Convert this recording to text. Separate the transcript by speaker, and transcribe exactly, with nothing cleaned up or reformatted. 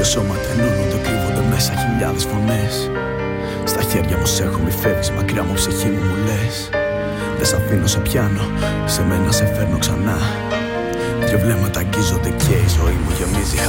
Speaker 1: Δυο σώματα ενώνονται, κρύβονται μέσα χιλιάδες φωνές. Στα χέρια μου σε έχω, μη φεύγεις μακριά μου, ψυχή μου μου λες. Δεν σ' αφήνω, σε πιάνω, σε μένα σε φέρνω ξανά. Δυο βλέμματα αγγίζονται και η ζωή μου γεμίζει